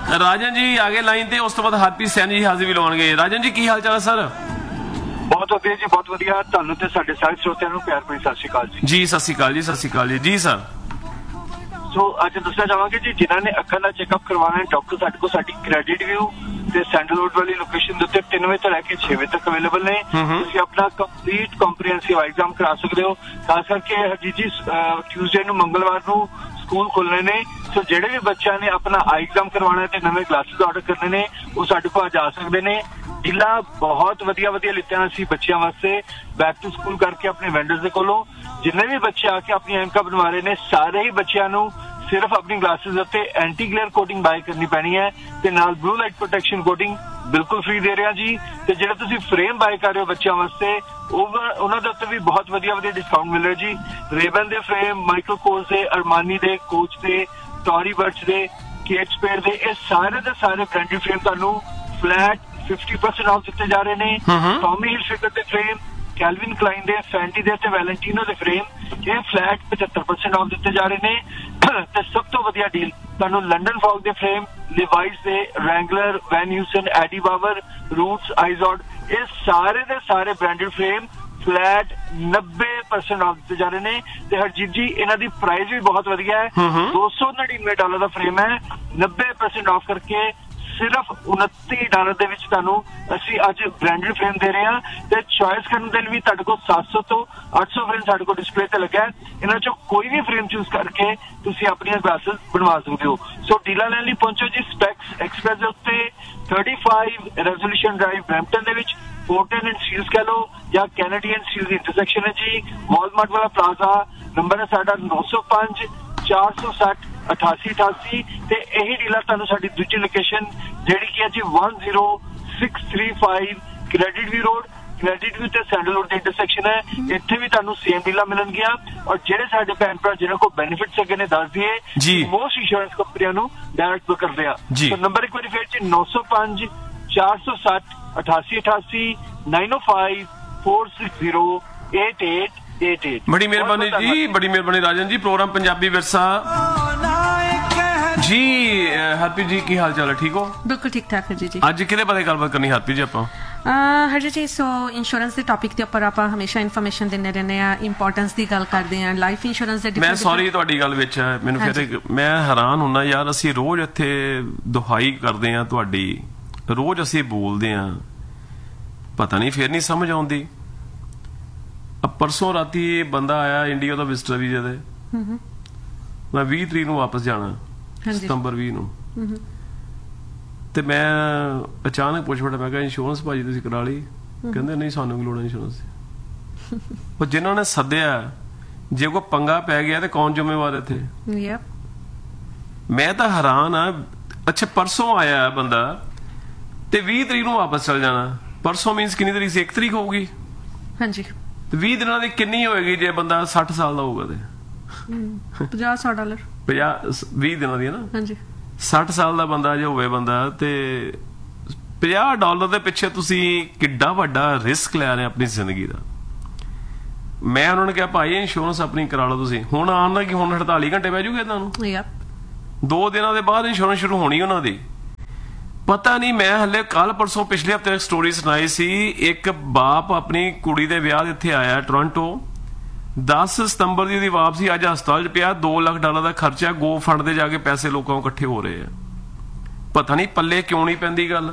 ਰਾਜਨ ਜੀ ਆ ਗਏ ਲਾਈਨ ਤੇ, ਉਸ ਤੋਂ ਬਾਅਦ ਹਰਪ੍ਰੀਤ ਸੈਣੀ ਜੀ ਹਾਜ਼ਰੀ ਵੀ ਲਵਾਉਣਗੇ। ਰਾਜਨ ਜੀ ਕੀ ਹਾਲ ਚਾਲ ਹੈ ਸਰ? ਬਹੁਤ ਵਧੀਆ ਜੀ, ਬਹੁਤ ਵਧੀਆ। ਤੁਹਾਨੂੰ ਤੇ ਸਾਡੇ ਸਾਰੇ ਸਰੋਤਿਆਂ ਨੂੰ ਪਿਆਰ ਭਰੀ ਸਤਿ ਸ਼੍ਰੀ ਅਕਾਲ ਜੀ। ਜੀ ਸਤਿ ਸ਼੍ਰੀ ਅਕਾਲ ਜੀ, ਸਤਿ ਸ਼੍ਰੀ ਅਕਾਲ ਜੀ। ਜੀ ਸਰ, ਸੋ ਅੱਜ ਦੱਸਣਾ ਚਾਹਾਂਗੇ ਜੀ, ਜਿਨ੍ਹਾਂ ਨੇ ਅੱਖਾਂ ਦਾ ਚੈੱਕਅਪ ਕਰਵਾਉਣਾ ਹੈ, ਡਾਕਟਰ ਸਾਡੇ ਕੋਲ ਸਾਡੀ ਕ੍ਰੈਡਿਟ ਵਿਊ ਤੇ ਸੈਂਡਲਵੁੱਡ ਵਾਲੀ ਲੋਕੇਸ਼ਨ ਦੇ ਉੱਤੇ 3 ਵਜੇ ਤੋਂ ਲੈ ਕੇ 6 ਵਜੇ ਤੱਕ ਅਵੇਲੇਬਲ ਨੇ। ਤੁਸੀਂ ਆਪਣਾ ਕੰਪਲੀਟ ਕੰਪਰੀਹੈਂਸਿਵ ਐਗਜ਼ਾਮ ਕਰਾ ਸਕਦੇ ਹੋ। ਖਾਸ ਕਰਕੇ ਹਰਜੀਤ ਜੀ ਟਿਊਜ਼ਡੇ ਨੂੰ, ਮੰਗਲਵਾਰ ਨੂੰ ਸਕੂਲ ਖੁੱਲ੍ਹਣੇ ਨੇ। ਸੋ ਜਿਹੜੇ ਵੀ ਬੱਚਿਆਂ ਨੇ ਆਪਣਾ ਆਈ ਐਗਜ਼ਾਮ ਕਰਵਾਉਣਾ ਤੇ ਨਵੇਂ ਕਲਾਸਿਸ ਆਰਡਰ ਕਰਨੇ ਨੇ, ਉਹ ਸਾਡੇ ਕੋਲ ਅੱਜ ਆ ਸਕਦੇ ਨੇ। ਡੀਲਾਂ ਬਹੁਤ ਵਧੀਆ ਲਿੱਤੀਆਂ ਅਸੀਂ ਬੱਚਿਆਂ ਵਾਸਤੇ ਬੈਕ ਟੂ ਸਕੂਲ ਕਰਕੇ ਆਪਣੇ ਵੈਂਡਰਸ ਦੇ ਕੋਲੋਂ। ਜਿੰਨੇ ਵੀ ਬੱਚੇ ਆ ਕੇ ਆਪਣੀਆਂ ਐਨਕਾਂ ਬਣਵਾ ਰਹੇ ਨੇ, ਸਾਰੇ ਹੀ ਬੱਚਿਆਂ ਨੂੰ ਸਿਰਫ ਆਪਣੀ ਗਲਾਸਿਸ ਉੱਤੇ ਐਂਟੀ ਗਲੇਅਰ ਕੋਟਿੰਗ ਬਾਈ ਕਰਨੀ ਪੈਣੀ ਹੈ ਤੇ ਨਾਲ ਬਲੂ ਲਾਈਟ ਪ੍ਰੋਟੈਕਸ਼ਨ ਕੋਟਿੰਗ ਬਿਲਕੁਲ ਫ੍ਰੀ ਦੇ ਰਿਹਾ ਜੀ। ਤੇ ਜਿਹੜੇ ਤੁਸੀਂ ਫਰੇਮ ਬਾਈ ਕਰ ਰਹੇ ਹੋ ਬੱਚਿਆਂ ਵਾਸਤੇ, ਉਹਨਾਂ ਦੇ ਉੱਤੇ ਵੀ ਬਹੁਤ ਵਧੀਆ ਡਿਸਕਾਊਂਟ ਮਿਲ ਰਿਹਾ ਜੀ। ਰੇਬਨ ਦੇ ਫਰੇਮ, ਮਾਈਕਰੋ ਕੋਸ ਦੇ, ਅਰਮਾਨੀ ਦੇ, ਕੋਚ ਦੇ, ਟੌਰੀ ਬਰਡਸ ਦੇ, ਕੇਟ ਸਪੇਡ ਦੇ, ਇਹ ਸਾਰੇ ਦੇ ਸਾਰੇ ਬ੍ਰਾਂਡਡ ਫਰੇਮ ਤੁਹਾਨੂੰ ਫਲੈਟ 50% ਆਫ ਦਿੱਤੇ ਜਾ ਰਹੇ ਨੇ। ਟੌਮੀ ਹਿਲਫਿਗਰ ਦੇ ਫਰੇਮ, ਕੈਲਵਿਨ ਕਲਾਈਨ ਦੇ, ਫੈਂਟੀ ਦੇ ਤੇ ਵੈਲੈਂਟੀਨੋ ਦੇ ਫਰੇਮ, ਇਹ ਫਲੈਟ 75% ਆਫ ਦਿੱਤੇ ਜਾ ਰਹੇ ਨੇ। ਤੇ ਸਭ ਤੋਂ ਵਧੀਆ ਡੀਲ ਤੁਹਾਨੂੰ ਲੰਡਨ ਫੌਗ ਦੇ ਫਰੇਮ, ਲਿਵਾਈਸ ਦੇ, ਰੈਂਗਲਰ, ਵੈਨ ਹਿਊਸਨ, ਐਡੀ ਬਾਵਰ, ਰੂਟਸ, ਆਈਜ਼ੋਡ, ਇਹ ਸਾਰੇ ਦੇ ਸਾਰੇ ਬ੍ਰਾਂਡਡ ਫਰੇਮ ਫਲੈਟ 90% ਆਫ ਦਿੱਤੇ ਜਾ ਰਹੇ ਨੇ। ਤੇ ਹਰਜੀਤ ਜੀ ਇਹਨਾਂ ਦੀ ਪ੍ਰਾਈਸ ਵੀ ਬਹੁਤ ਵਧੀਆ ਹੈ। $299 ਦਾ ਫਰੇਮ ਹੈ, 90% ਆਫ ਕਰਕੇ ਸਿਰਫ $29 ਦੇ ਵਿੱਚ ਤੁਹਾਨੂੰ ਅਸੀਂ ਅੱਜ ਬ੍ਰਾਂਡਡ ਫਰੇਮ ਦੇ ਰਹੇ ਹਾਂ। ਤੇ ਚੁਆਇਸ ਕਰਨ ਦੇ ਲਈ ਵੀ ਤੁਹਾਡੇ ਕੋਲ 700 ਤੋਂ 800 ਫਰੇਮ ਸਾਡੇ ਕੋਲ ਡਿਸਪਲੇ ਤੇ ਲੱਗਾ ਹੈ। ਇਹਨਾਂ ਚੋਂ ਕੋਈ ਵੀ ਫਰੇਮ ਚੂਜ਼ ਕਰਕੇ ਤੁਸੀਂ ਆਪਣੀਆਂ ਗਲਾਸਿਸ ਬਣਵਾ ਸਕਦੇ ਹੋ। ਸੋ ਡੀਲਾਂ ਲੈਣ ਲਈ ਪਹੁੰਚੋ ਜੀ ਸਪੈਕਸ ਐਕਸਪ੍ਰੈਸ ਦੇ ਉੱਤੇ 35 ਰੈਜ਼ੋਲੂਸ਼ਨ ਡਰਾਈਵ ਬਰੈਂਪਟਨ ਦੇ ਵਿੱਚ, ਫੋਰਟਨ ਐਂਡ ਸਟੀਲਸ ਕਹਿ ਲਓ ਜਾਂ ਕੈਨੇਡੀ ਐਂਡ ਸਟੀਲਸ ਇੰਟਰਸੈਕਸ਼ਨ ਹੈ ਜੀ। ਵਾਲਮਾਰਟ ਵਾਲਾ ਪਲਾਜ਼ਾ, ਨੰਬਰ ਹੈ ਸਾਡਾ 905 460 8888। ਤੇ ਇਹੀ ਡੀਲਰ ਤੁਹਾਨੂੰ ਸਾਡੀ ਦੂਜੀ ਲੋਕੇਸ਼ਨ ਜਿਹੜੀ ਕਿ ਹੈ ਜੀ 10635 ਕ੍ਰੈਡਿਟ ਵੀ ਰੋਡ, ਕ੍ਰੈਡਿਟ ਵੀ ਤੇ ਸੈਂਡਲਵੁੱਡ ਦੇ ਇੰਟਰਸੈਕਸ਼ਨ ਹੈ। ਇੱਥੇ ਵੀ ਤੁਹਾਨੂੰ ਸੇਮ ਡੀਲਾਂ ਮਿਲਣਗੀਆਂ। ਔਰ ਜਿਹੜੇ ਸਾਡੇ ਭੈਣ ਭਰਾ ਜਿਹਨਾਂ ਕੋਲ ਬੈਨੀਫਿਟਸ ਹੈਗੇ ਨੇ, ਦੱਸ ਦਈਏ ਮੋਸਟ ਇੰਸ਼ੋਰੈਂਸ ਕੰਪਨੀਆਂ ਨੂੰ ਡਾਇਰੈਕਟ ਕਰਦੇ ਆ। ਸੋ ਨੰਬਰ ਇੱਕ ਵਾਰੀ ਫੇਰ ਜੀ 905 460 8888 905 460 8888। ਬੜੀ ਮਿਹਰਬਾਨੀ ਜੀ, ਬੜੀ ਮਿਹਰਬਾਨੀ ਰਾਜਨ ਜੀ। ਪ੍ਰੋਗਰਾਮ ਪੰਜਾਬੀ ਵਿਰਸਾ ਜੀ। ਹਰਪ੍ਰੀਤ ਜੀ ਕੀ ਹਾਲ ਚਾਲ ਹੈ? ਠੀਕ ਹੋ? ਬਿਲਕੁਲ ਠੀਕ ਠਾਕ ਹਰਜੀਤ ਜੀ। ਅੱਜ ਕਿਹਦੇ ਬਾਰੇ ਗੱਲਬਾਤ ਕਰਨੀ ਹਰਪ੍ਰੀਤ ਜੀ ਆਪਾਂ? ਹਰਜੀਤ ਜੀ, ਸੋ ਇੰਸ਼ੋਰੈਂਸ ਦੇ ਟੌਪਿਕ ਦੇ ਉੱਪਰ ਆਪਾਂ ਹਮੇਸ਼ਾ ਇਨਫੋਰਮੇਸ਼ਨ ਦਿੰਦੇ ਰਹਿੰਦੇ ਆ, ਇੰਪੋਰਟੈਂਸ ਦੀ ਗੱਲ ਕਰਦੇ ਆ, ਲਾਈਫ ਇੰਸ਼ੋਰੈਂਸ ਦੇ। ਮੈਂ ਸੌਰੀ ਤੁਹਾਡੀ ਗੱਲ ਵਿੱਚ ਮੈਨੂੰ ਫਿਰ ਮੈਂ ਹੈਰਾਨ ਹੁੰਦਾ ਯਾਰ, ਅਸੀਂ ਰੋਜ਼ ਇੱਥੇ ਦੁਹਾਈ ਕਰਦੇ ਆ ਤੁਹਾਡੀ, ਰੋਜ਼ ਅਸੀਂ ਬੋਲਦੇ ਆ, ਪਤਾ ਨਹੀਂ ਫਿਰ ਨਹੀਂ ਸਮਝ ਆਉਂਦੀ। ਪਰਸੋਂ ਰਾਤੀ ਬੰਦਾ ਆਇਆ ਇੰਡੀਆ ਦਾ ਵਿਜ਼ਟਰ ਵੀਜ਼ੇ ਤੇ, ਮੈਂ 20 ਤਰੀਕ ਨੂੰ ਵਾਪਸ ਜਾਣਾ, ਸਤੰਬਰ 20 ਨੂੰ। ਤੇ ਮੈਂ ਅਚਾਨਕ ਪੁੱਛ ਬੈਠਾ, ਮੈਂ ਕਿਹਾ ਇੰਸ਼ੋਰੈਂਸ ਭਾਜੀ ਤੁਸੀਂ ਕਰਾ ਲਈ? ਕਹਿੰਦੇ ਨਹੀਂ ਸਾਨੂੰ ਕੀ ਲੋੜ ਹੈ ਇੰਸ਼ੋਰੈਂਸ ਦੀ। ਉਹ ਜਿਨ੍ਹਾਂ ਨੇ ਸੱਦਿਆ, ਜੇ ਕੋਈ ਪੰਗਾ ਪੈ ਗਿਆ ਤੇ ਕੌਣ ਜ਼ਿੰਮੇਵਾਰ ਇੱਥੇ? ਮੈਂ ਤਾਂ ਹੈਰਾਨ ਆ। ਅੱਛਾ ਪਰਸੋਂ ਆਇਆ ਬੰਦਾ ਤੇ 20 ਤਰੀਕ ਨੂੰ ਵਾਪਸ ਚਲ ਜਾਣਾ। ਪਰਸੋਂ ਮੀਨਸ ਕਿੰਨੀ ਤਰੀਕ ਸੀ? 1 ਤਰੀਕ ਹੋਊਗੀ। ਹਾਂਜੀ। 20 ਦਿਨਾਂ ਦੀ ਕਿੰਨੀ ਹੋਏਗੀ ਜੇ ਬੰਦਾ 60 ਸਾਲ ਦਾ ਹੋਊਗਾ ਤੇ? $50 20 ਦਿਨਾਂ ਦੀ ਹੈ ਨਾ? ਹਾਂਜੀ। 60 ਸਾਲ ਦਾ ਬੰਦਾ ਜੇ ਹੋਵੇ ਬੰਦਾ ਤੇ $50 ਦੇ ਪਿੱਛੇ ਤੁਸੀਂ ਕਿੱਡਾ ਵੱਡਾ ਰਿਸਕ ਲੈ ਰਹੇ ਆਪਣੀ ਜ਼ਿੰਦਗੀ ਦਾ। ਮੈਂ ਉਹਨਾਂ ਨੂੰ ਕਿਹਾ ਭਾਈ ਇੰਸ਼ੋਰੈਂਸ ਆਪਣੀ ਕਰਾ ਲਓ ਤੁਸੀਂ। ਹੁਣ ਆਉਣ ਦਾ ਕਿ ਹੁਣ 48 ਘੰਟੇ ਪੈ ਜੂਗੇ ਤੁਹਾਨੂੰ? 2 ਦਿਨਾਂ ਦੇ ਬਾਅਦ ਇੰਸ਼ੋਰੈਂਸ ਸ਼ੁਰੂ ਹੋਣੀ ਉਹਨਾਂ ਦੀ। ਪਤਾ ਨਹੀਂ, ਮੈਂ ਹਲੇ ਕੱਲ ਪਰਸੋਂ ਪਿਛਲੇ ਹਫ਼ਤੇ ਸਟੋਰੀ ਸੁਣਾਈ ਸੀ। ਇੱਕ ਬਾਪ ਆਪਣੀ ਕੁੜੀ ਦੇ ਵਿਆਹ ਦੇ ਇੱਥੇ ਆਇਆ ਟੋਰਾਂਟੋ, 10 ਸਤੰਬਰ ਦੀ ਉਹਦੀ ਵਾਪਸੀ, ਅੱਜ ਹਸਪਤਾਲ 'ਚ ਪਿਆ। $2 ਲੱਖ ਦਾ ਖਰਚਾ। ਗੋ ਫੰਡ ਦੇ ਜਾ ਕੇ ਪੈਸੇ ਲੋਕਾਂ ਨੂੰ ਇਕੱਠੇ ਹੋ ਰਹੇ ਆ। ਪਤਾ ਨਹੀਂ ਪੱਲੇ ਕਿਉਂ ਨਹੀਂ ਪੈਂਦੀ ਗੱਲ।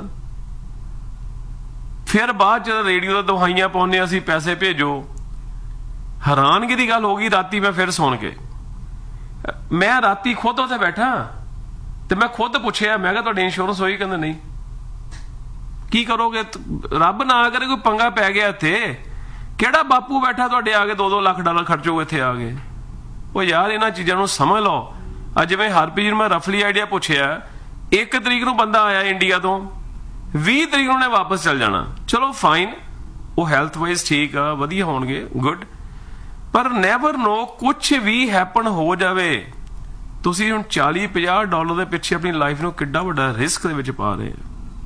ਫਿਰ ਬਾਅਦ ਚ ਰੇਡੀਓ ਦਾ ਦਵਾਈਆਂ ਪਾਉਂਦੇ ਅਸੀਂ, ਪੈਸੇ ਭੇਜੋ। ਹੈਰਾਨਗੀ ਦੀ ਗੱਲ ਹੋ ਗਈ। ਰਾਤੀ ਮੈਂ ਫਿਰ ਸੁਣ ਕੇ, ਮੈਂ ਰਾਤੀ ਖੁਦ ਉੱਥੇ ਬੈਠਾ ਤੇ ਮੈਂ ਖੁਦ ਪੁੱਛਿਆ, ਮੈਂ ਕਿਹਾ ਤੁਹਾਡੀ ਇੰਸ਼ੋਰੈਂਸ ਹੋਈ? ਕਹਿੰਦੇ ਨਹੀਂ। ਕੀ ਕਰੋਗੇ? ਰੱਬ ਨਾ ਕਰੇ ਕੋਈ ਪੰਗਾ ਪੈ ਗਿਆ ਇੱਥੇ, ਕਿਹੜਾ ਬਾਪੂ ਬੈਠਾ ਤੁਹਾਡੇ ਆ ਕੇ $2 ਲੱਖ ਖਰਚੋਗੇ ਇੱਥੇ ਆ ਕੇ? ਉਹ ਯਾਰ ਇਹਨਾਂ ਚੀਜ਼ਾਂ ਨੂੰ ਸਮਝ ਲਓ। ਅੱਜ ਜਿਵੇਂ ਹਰਪ੍ਰੀਤ ਨੂੰ ਮੈਂ ਰਫਲੀ ਆਈਡੀਆ ਪੁੱਛਿਆ, 1 ਤਰੀਕ ਨੂੰ ਬੰਦਾ ਆਇਆ ਇੰਡੀਆ ਤੋਂ, 20 ਤਰੀਕ ਨੂੰ ਉਹਨੇ ਵਾਪਸ ਚੱਲ ਜਾਣਾ। ਚਲੋ ਫਾਈਨ, ਉਹ ਹੈਲਥ ਵਾਈਜ਼ ਠੀਕ ਆ, ਵਧੀਆ ਹੋਣਗੇ, ਗੁੱਡ। ਪਰ ਨੈਵਰ ਨੋ, ਕੁਛ ਵੀ ਹੈਪਨ ਹੋ ਜਾਵੇ। ਤੁਸੀਂ ਹੁਣ $40-50 ਦੇ ਪਿੱਛੇ ਆਪਣੀ ਲਾਈਫ ਨੂੰ ਕਿੱਡਾ ਵੱਡਾ ਰਿਸਕ ਦੇ ਵਿੱਚ ਪਾ ਰਹੇ।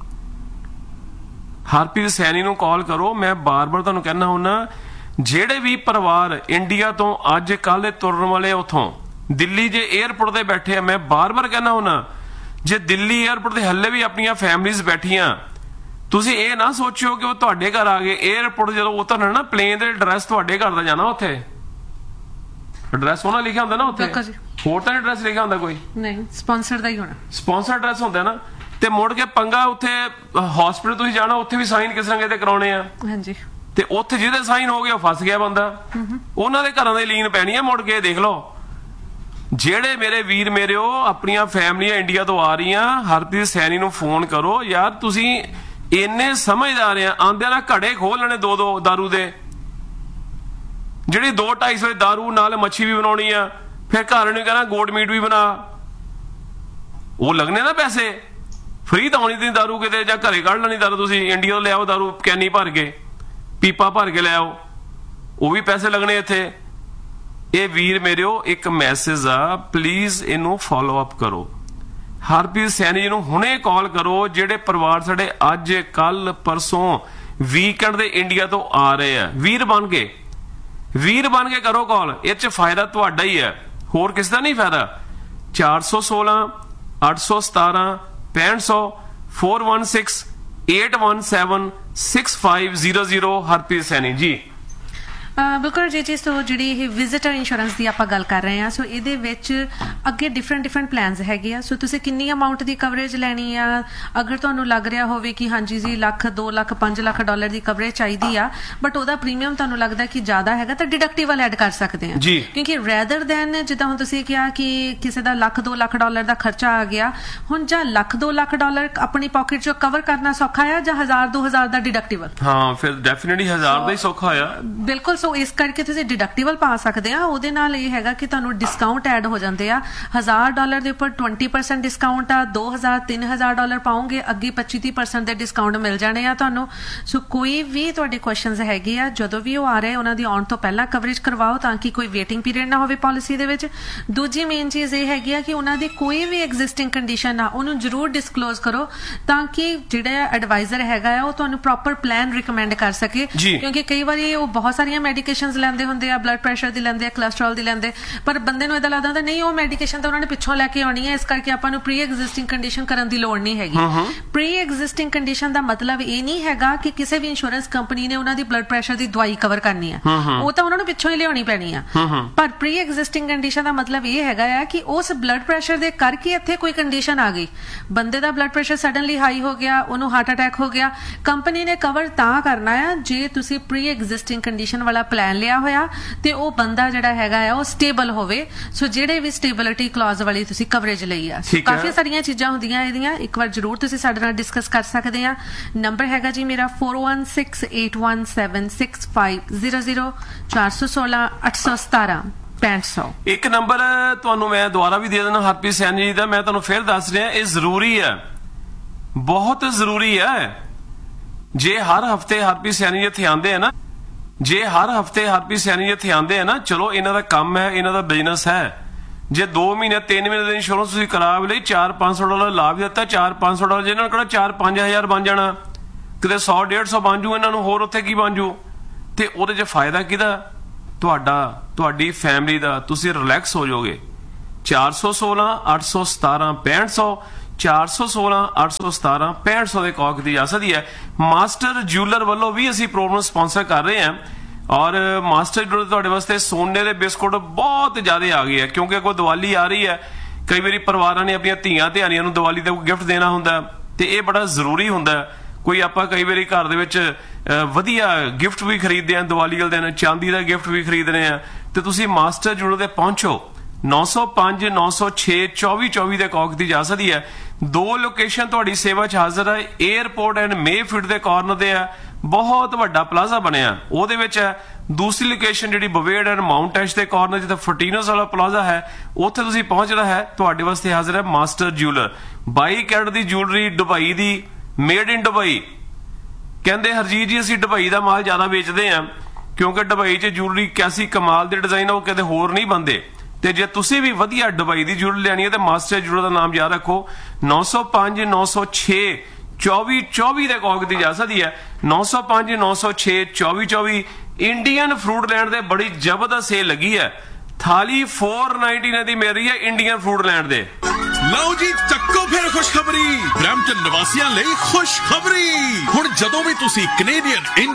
ਹਰਪ੍ਰੀਤ ਸੈਣੀ ਨੂੰ ਕਾਲ ਕਰੋ। ਮੈਂ ਬਾਰ-ਬਾਰ ਤੁਹਾਨੂੰ ਕਹਿਣਾ ਹੁੰਦਾ, ਜਿਹੜੇ ਵੀ ਪਰਿਵਾਰ ਇੰਡੀਆ ਤੋਂ ਅੱਜ ਕੱਲ੍ਹ ਤੁਰਨ ਵਾਲੇ, ਉਥੋਂ ਦਿੱਲੀ ਜੇ ਏਅਰਪੋਰਟ ਤੇ ਬੈਠੇ ਆ, ਮੈਂ ਬਾਰ-ਬਾਰ ਕਹਿਣਾ ਹੁੰਦਾ ਜੇ ਦਿੱਲੀ 에ਅਰਪੋਰਟ ਤੇ ਹੱਲੇ ਵੀ ਆਪਣੀਆਂ ਫੈਮਲੀਜ਼ ਬੈਠੀਆਂ, ਤੁਸੀਂ ਇਹ ਨਾ ਸੋਚਿਓ ਕਿ ਉਹ ਤੁਹਾਡੇ ਘਰ ਆ ਗਏ। 에ਅਰਪੋਰਟ ਜਦੋਂ ਉਤਰਨਾ ਨਾ ਪਲੇਨ ਦੇ, ਐਡਰੈਸ ਤੁਹਾਡੇ ਘਰ ਦਾ ਜਾਣਾ, ਉੱਥੇ ਐਡਰੈਸ ਉਹਨਾਂ ਲਿਖਿਆ ਹੁੰਦਾ ਨਾ, ਉੱਥੇ ਹੋਰ ਤਾਂ ਐਡਰੈਸ ਲਿਖਿਆ ਹੁੰਦਾ ਕੋਈ ਨਹੀਂ, ਸਪਾਂਸਰ ਦਾ ਹੀ ਹੋਣਾ, ਸਪਾਂਸਰ ਐਡਰੈਸ ਹੁੰਦਾ ਨਾ। ਤੇ ਮੁੜ ਕੇ ਪੰਗਾ ਉੱਥੇ ਹਸਪੀਟਲ ਤੁਸੀਂ ਜਾਣਾ, ਉੱਥੇ ਵੀ ਸਾਈਨ ਕਿਸੇ ਰੰਗੇ ਤੇ ਕਰਾਉਣੇ ਆ। ਹਾਂਜੀ, ਤੇ ਉੱਥੇ ਜਿਹਦੇ ਸਾਈਨ ਹੋ ਗਏ ਉਹ ਫਸ ਗਿਆ ਬੰਦਾ, ਉਹਨਾਂ ਦੇ ਘਰਾਂ ਦੇ ਲੀਨ ਪੈਣੀ ਆ। ਮੁੜ ਕੇ ਦੇਖ ਲਓ, ਜਿਹੜੇ ਮੇਰੇ ਵੀਰ ਮੇਰਿਓ ਆਪਣੀਆਂ ਫੈਮਲੀਆਂ ਇੰਡੀਆ ਤੋਂ ਆ ਰਹੀਆਂ, ਹਰਪ੍ਰੀਤ ਸੈਣੀ ਨੂੰ ਫੋਨ ਕਰੋ ਯਾਰ, ਤੁਸੀਂ ਇੰਨੇ ਸਮਝਦਾਰ ਆ, ਆਂਦਿਆਂ ਨਾਲ ਘੜੇ ਖੋਲ ਲੈਣੇ ਦੋ ਦਾਰੂ ਦੇ, ਜਿਹੜੀ 2-250 ਰੁਪਏ ਦਾਰੂ ਨਾਲ ਮੱਛੀ ਵੀ ਬਣਾਉਣੀ ਆ, ਫਿਰ ਘਰ ਨੂੰ ਕਹਿਣਾ ਗੋਟ ਮੀਟ ਵੀ ਬਣਾ, ਉਹ ਲੱਗਣੇ ਨਾ ਪੈਸੇ। ਫ੍ਰੀ ਤਾਂ ਆਉਣੀ ਨਹੀਂ ਦਾਰੂ ਕਿਤੇ, ਜਾਂ ਘਰੇ ਕੱਢ ਲੈਣੀ ਦਾਰੂ, ਤੁਸੀਂ ਇੰਡੀਆ ਤੋਂ ਲਿਆਓ ਦਾਰੂ ਕੈਨੀ ਭਰ ਕੇ, ਪੀਪਾ ਭਰ ਕੇ ਲੈ ਆਓ, ਉਹ ਵੀ ਪੈਸੇ ਲੱਗਣੇ ਇੱਥੇ। ਇਹ ਵੀਰ ਮੇਰਿਓ ਇੱਕ ਮੈਸੇਜ ਆ, ਪਲੀਜ਼ ਇਹਨੂੰ ਫੋਲੋ ਅਪ ਕਰੋ। ਹਰਪ੍ਰੀਤ ਸੈਣੀ ਜੀ ਨੂੰ ਹੁਣੇ ਕਾਲ ਕਰੋ, ਜਿਹੜੇ ਪਰਿਵਾਰ ਸਾਡੇ ਅੱਜ ਕੱਲ ਪਰਸੋਂ ਵੀਕਐਂਡ ਦੇ ਇੰਡੀਆ ਤੋਂ ਆ ਰਹੇ ਆ, ਵੀਰ ਬਣ ਕੇ ਕਰੋ ਕਾਲ। ਇਹ ਚ ਫਾਇਦਾ ਤੁਹਾਡਾ ਹੀ ਹੈ, ਹੋਰ ਕਿਸੇ ਦਾ ਨਹੀਂ ਫਾਇਦਾ। 416 817 6500 416 817 6500 ਹਰਪ੍ਰੀਤ ਸੈਣੀ ਜੀ। ਬਿਲਕੁਲ ਜੀ। ਸੋ ਜਿਹੜੀ ਇਹ ਵਿਜ਼ਿਟਰ ਇੰਸ਼ੋਰੈਂਸ ਦੀ ਆਪਾਂ ਗੱਲ ਕਰ ਰਹੇ ਹਾਂ, ਸੋ ਇਹਦੇ ਵਿੱਚ ਅੱਗੇ ਡਿਫਰੈਂਟ ਪਲਾਨਸ ਹੈਗੇ ਆ। ਸੋ ਤੁਸੀਂ ਕਿੰਨੀ ਅਮਾਊਂਟ ਦੀ ਕਵਰੇਜ ਲੈਣੀ ਆ, ਅਗਰ ਤੁਹਾਨੂੰ ਲੱਗ ਰਿਹਾ ਹੋਵੇ ਕਿ ਹਾਂਜੀ ਜੀ $1, $2, $5 ਲੱਖ ਦੀ ਕਵਰੇਜ ਚਾਹੀਦੀ ਆ, ਬਟ ਉਹਦਾ ਪ੍ਰੀਮੀਅਮ ਤੁਹਾਨੂੰ ਲੱਗਦਾ ਕਿ ਜ਼ਿਆਦਾ ਹੈਗਾ, ਤਾਂ ਡਿਡਕਟੀਬਲ ਐਡ ਕਰ ਸਕਦੇ ਆ। ਕਿਉਂਕਿ ਰੈਦਰ ਦੈਨ ਜਿੱਦਾਂ ਹੁਣ ਤੁਸੀਂ ਕਿਹਾ ਕਿ ਕਿਸੇ ਦਾ $1-2 ਲੱਖ ਦਾ ਖਰਚਾ ਆ ਗਿਆ, ਹੁਣ ਜਾਂ $1-2 ਲੱਖ ਆਪਣੀ ਪਾਕਟ ਚੋਂ ਕਵਰ ਕਰਨਾ ਸੌਖਾ ਆ, ਜਾਂ 1000-2000 ਦਾ ਡਿਡਕਟੀਬਲ। ਹਾਂ, ਫਿਰ ਡੈਫੀਨਿਟਲੀ 1000 ਦਾ ਹੀ ਸੌਖਾ ਆ। ਬਿਲਕੁਲ। ਸੋ ਇਸ ਕਰਕੇ ਤੁਸੀਂ ਡਿਡਕਟੀਬਲ ਪਾ ਸਕਦੇ ਆ, ਉਹਦੇ ਨਾਲ ਇਹ ਹੈਗਾ ਕਿ ਤੁਹਾਨੂੰ ਡਿਸਕਾਊਂਟ ਐਡ ਹੋ ਜਾਂਦੇ ਆ। $1000 ਦੇ ਉੱਪਰ 20% ਡਿਸਕਾਊਂਟ ਆ, $2000-3000 ਪਾਉਂਗੇ ਅੱਗੇ 25-30% ਦੇ ਡਿਸਕਾਊਂਟ ਮਿਲ ਜਾਣੇ ਆ ਤੁਹਾਨੂੰ। ਸੋ ਕੋਈ ਵੀ ਤੁਹਾਡੇ ਕੁਐਸਚਨਸ ਹੈਗੇ ਆ, ਜਦੋਂ ਵੀ ਉਹ ਆ ਰਹੇ ਉਹਨਾਂ ਦੀ ਆਉਣ ਤੋਂ ਪਹਿਲਾਂ ਕਵਰੇਜ ਕਰਵਾਓ, ਤਾਂ ਕਿ ਕੋਈ ਵੇਟਿੰਗ ਪੀਰੀਅਡ ਨਾ ਹੋਵੇ ਪਾਲਿਸੀ ਦੇ ਵਿੱਚ। ਦੂਜੀ ਮੇਨ ਚੀਜ਼ ਇਹ ਹੈਗੀ ਆ ਕਿ ਉਹਨਾਂ ਦੀ ਕੋਈ ਵੀ ਐਗਜ਼ਿਸਟਿੰਗ ਕੰਡੀਸ਼ਨ ਆ ਉਹਨੂੰ ਜ਼ਰੂਰ ਡਿਸਕਲੋਜ਼ ਕਰੋ, ਤਾਂ ਕਿ ਜਿਹੜਾ ਐਡਵਾਈਜ਼ਰ ਹੈਗਾ ਆ ਉਹ ਤੁਹਾਨੂੰ ਪ੍ਰੋਪਰ ਪਲਾਨ ਰਿਕਮੈਂਡ ਕਰ ਸਕੇ। ਕਿਉਂਕਿ ਕਈ ਵਾਰੀ ਉਹ ਬਹੁਤ ਸਾਰੀਆਂ ਮੈਡੀਕੇਸ਼ਨਸ ਲੈਂਦੇ ਹੁੰਦੇ ਆ, ਬਲੱਡ ਪ੍ਰੈਸ਼ਰ ਦੀ ਲੈਂਦੇ ਆ, ਕੋਲੈਸਟਰੋਲ ਦੀ ਲੈਂਦੇ, ਪਰ ਬੰਦੇ ਨੂੰ ਇਹਦਾ ਲੱਗਦਾ ਹੁੰਦਾ ਨਹੀਂ ਉਹ ਮੈਡੀਕੇਸ਼ਨ ਤਾਂ ਉਹਨਾਂ ਨੇ ਪਿੱਛੋਂ ਲੈ ਕੇ ਆਉਣੀ ਹੈ, ਇਸ ਕਰਕੇ ਆਪਾਂ ਨੂੰ ਪ੍ਰੀ ਐਗਜ਼ਿਸਟਿੰਗ ਕੰਡੀਸ਼ਨ ਕਰਨ ਦੀ ਲੋੜ ਨਹੀਂ ਹੈਗੀ। ਪ੍ਰੀ ਐਗਜ਼ਿਸਟਿੰਗ ਕੰਡੀਸ਼ਨ ਦਾ ਮਤਲਬ ਇਹ ਨਹੀਂ ਹੈਗਾ ਕਿ ਕਿਸੇ ਵੀ ਇੰਸ਼ੋਰੈਂਸ ਕੰਪਨੀ ਨੇ ਉਹਨਾਂ ਦੀ ਬਲੱਡ ਪ੍ਰੈਸ਼ਰ ਦੀ ਦਵਾਈ ਕਵਰ ਕਰਨੀ ਆ, ਉਹ ਤਾਂ ਉਹਨਾਂ ਨੂੰ ਪਿੱਛੋਂ ਹੀ ਲਿਆਉਣੀ ਪੈਣੀ ਆ। ਪਰ ਪ੍ਰੀ ਐਗਜ਼ਿਸਟਿੰਗ ਕੰਡੀਸ਼ਨ ਦਾ ਮਤਲਬ ਇਹ ਹੈਗਾ ਆ ਕਿ ਉਸ ਬਲੱਡ ਪ੍ਰੈਸ਼ਰ ਦੇ ਕਰਕੇ ਇੱਥੇ ਕੋਈ ਕੰਡੀਸ਼ਨ ਆ ਗਈ, ਬੰਦੇ ਦਾ ਬਲੱਡ ਪ੍ਰੈਸ਼ਰ ਸਡਨਲੀ ਹਾਈ ਹੋ ਗਿਆ, ਉਹਨੂੰ ਹਾਰਟ ਅਟੈਕ ਹੋ ਗਿਆ, ਕੰਪਨੀ ਨੇ ਕਵਰ ਤਾਂ ਕਰਨਾ ਆ ਜੇ ਤੁਸੀਂ ਪ੍ਰੀ ਐਗਜ਼ਿਸਟਿੰਗ ਕੰਡੀਸ਼ਨ ਵਾਲਾ ਪਲਾਨ ਲਿਆ ਹੋਇਆ ਤੇ ਉਹ ਬੰਦਾ ਜਿਹੜਾ ਹੈਗਾ ਆ ਉਹ ਸਟੇਬਲ ਹੋਵੇ। ਸੋ ਜਿਹੜੇ ਵੀ ਸਟੇਬਿਲਿਟੀ ਕਲੌਜ਼ ਵਾਲੀ ਤੁਸੀਂ ਕਵਰੇਜ ਲਈ ਆ, ਕਾਫੀ ਸਾਰੀਆਂ ਚੀਜ਼ਾਂ ਹੁੰਦੀਆਂ ਇਹਦੀਆਂ, ਇੱਕ ਵਾਰ ਜਰੂਰ ਤੁਸੀਂ ਸਾਡੇ ਨਾਲ ਡਿਸਕਸ ਕਰ ਸਕਦੇ ਆ। ਨੰਬਰ ਹੈਗਾ ਜੀ ਮੇਰਾ 4168176500 416 817 6500। ਇੱਕ ਨੰਬਰ ਤੁਹਾਨੂੰ ਮੈਂ ਦੁਬਾਰਾ ਵੀ ਦੇ ਦੇਣਾ ਹਰਪ੍ਰੀਤ ਸੈਣੀ ਜੀ ਦਾ, ਮੈਂ ਤੁਹਾਨੂੰ ਫਿਰ ਦੱਸ ਰਿਹਾ, ਇਹ ਜ਼ਰੂਰੀ ਹੈ, ਬਹੁਤ ਜ਼ਰੂਰੀ ਹੈ। ਜੇ ਹਰ ਹਫਤੇ ਹਰਪ੍ਰੀਤ ਸੈਣੀ ਜੀ ਇੱਥੇ ਆਉਂਦੇ ਆ ਨਾ, ਚਲੋ ਇਹਨਾਂ ਦਾ ਕੰਮ ਹੈ, ਇਹਨਾਂ ਦਾ ਬਿਜ਼ਨਸ ਹੈ। ਜੇ 2 ਮਹੀਨੇ 3 ਮਹੀਨੇ ਦੇ ਇੰਸ਼ੋਰੈਂਸ ਤੁਸੀਂ ਕਰਾ ਵੀ ਲਈ, $400-500 ਲਾਭ ਦਿੱਤਾ, $400-500 ਜਿਹਨਾਂ ਨੂੰ ਕਿਹੜਾ 4-5000 ਬਣ ਜਾਣਾ, ਕਿਤੇ 100-150 ਬਣ ਜੂ ਇਹਨਾਂ ਨੂੰ, ਹੋਰ ਉੱਥੇ ਕੀ ਬਣ ਜੂ। ਤੇ ਉਹਦੇ 'ਚ ਫਾਇਦਾ ਕਿਹਦਾ? ਤੁਹਾਡੀ ਫੈਮਿਲੀ ਦਾ। ਤੁਸੀਂ ਰਿਲੈਕਸ ਹੋ ਜਾਓਗੇ। 416 817 6500 416 817 6500 ਦੇ ਕਾਲ ਕੀਤੀ ਜਾ ਸਕਦੀ ਹੈ। ਮਾਸਟਰ ਜਿਊਲਰ ਵੱਲੋਂ ਵੀ ਅਸੀਂ ਪ੍ਰੋਗਰਾਮ ਸਪਾਂਸਰ ਕਰ ਰਹੇ ਹਾਂ, ਔਰ ਮਾਸਟਰ ਜਿਊਲਰ ਤੁਹਾਡੇ ਵਾਸਤੇ ਸੋਨੇ ਦੇ ਬਿਸਕੁਟ ਬਹੁਤ ਜ਼ਿਆਦਾ ਆ ਗਏ ਆ, ਕਿਉਂਕਿ ਕੋਈ ਦੀਵਾਲੀ ਆ ਰਹੀ ਹੈ। ਕਈ ਵਾਰੀ ਪਰਿਵਾਰਾਂ ਨੇ ਆਪਣੀਆਂ ਧੀਆਂ ਧਿਆਣੀਆਂ ਨੂੰ ਦੀਵਾਲੀ ਦਾ ਗਿਫਟ ਦੇਣਾ ਹੁੰਦਾ, ਤੇ ਇਹ ਬੜਾ ਜ਼ਰੂਰੀ ਹੁੰਦਾ। ਕੋਈ ਆਪਾਂ ਕਈ ਵਾਰੀ ਘਰ ਦੇ ਵਿੱਚ ਵਧੀਆ ਗਿਫਟ ਵੀ ਖਰੀਦਦੇ ਆ, ਦੀਵਾਲੀ ਵਾਲੇ ਦਿਨ ਚਾਂਦੀ ਦਾ ਗਿਫਟ ਵੀ ਖਰੀਦਦੇ ਆ, ਤੇ ਤੁਸੀਂ ਮਾਸਟਰ ਜਿਊਲਰ ਤੇ ਪਹੁੰਚੋ। 905 906 2424 ਦੇ ਕਾਲ ਕੀਤੀ ਜਾ ਸਕਦੀ ਹੈ। 2 ਲੋਕੇਸ਼ਨ ਤੁਹਾਡੀ ਸੇਵਾ 'ਚ ਹਾਜ਼ਰ ਹੈ। 에ਅਰਪੋਰਟ ਐਂਡ ਮੇਫੀਲਡ ਦੇ ਕਾਰਨਰ ਤੇ ਹੈ, ਬਹੁਤ ਵੱਡਾ ਪਲਾਜ਼ਾ ਬਣਿਆ ਉਹਦੇ ਵਿੱਚ ਹੈ। ਦੂਸਰੀ ਲੋਕੇਸ਼ਨ ਜਿਹੜੀ ਬਵੇਡ ਐਂਡ ਮਾਊਂਟ ਐਸ਼ ਦੇ ਕਾਰਨਰ ਜਿੱਥੇ ਫੋਰਟੀਨੋਸ ਵਾਲਾ ਪਲਾਜ਼ਾ ਹੈ, ਉੱਥੇ ਤੁਸੀਂ ਪਹੁੰਚਣਾ ਹੈ। ਤੁਹਾਡੇ ਵਾਸਤੇ ਹਾਜ਼ਰ ਹੈ master jeweller. 22 carat the jewellery, Dubai the, made in Dubai. ਕਹਿੰਦੇ ਹਰਜੀਤ ਜੀ ਅਸੀਂ ਦੁਬਈ ਦਾ ਮਾਲ ਜ਼ਿਆਦਾ ਵੇਚਦੇ ਆ, ਕਿਉਂਕਿ ਦੁਬਈ 'ਚ ਜੂਲਰੀ ਕੈਸੀ ਕਮਾਲ ਦੇ ਡਿਜ਼ਾਈਨ ਆ, ਉਹ ਕਿਤੇ ਹੋਰ ਨਹੀਂ ਬਣਦੇ। ਤੇ ਜੇ ਤੁਸੀਂ ਵੀ ਵਧੀਆ ਦੁਬਈ ਦੀ ਜੂਲਰੀ ਲੈਣੀ ਹੈ ਤੇ ਮਾਸਟਰ ਜਿਊਲਰ ਦਾ ਨਾਮ ਯਾਦ ਰੱਖੋ। 905 906 2424 ਦੇ ਕਾਲ ਕੀਤੀ ਜਾ ਸਕਦੀ ਹੈ। 905 906 2424। ਇੰਡੀਅਨ ਫਰੂਟ ਲੈਂਡ ਦੇ ਬੜੀ ਜ਼ਬਰਦਸਤ ਸੇਲ ਲੱਗੀ ਹੈ। ਥਾਲੀ 499 ਦੀ ਮਿਲ ਰਹੀ ਹੈ ਇੰਡੀਅਨ ਫਰੂਟ ਲੈਂਡ ਦੇ। ਲਓ ਜੀ ਚੱਕੋ ਫਿਰ ਖੁਸ਼ਖਬਰੀ। ਬਰੈਂਪਟਨ ਨਿਵਾਸੀਆਂ ਲਈ ਖੁਸ਼ਖਬਰੀ। ਹੁਣ ਜਦੋਂ ਵੀ ਤੁਸੀਂ ਕੈਨੇਡੀਅਨ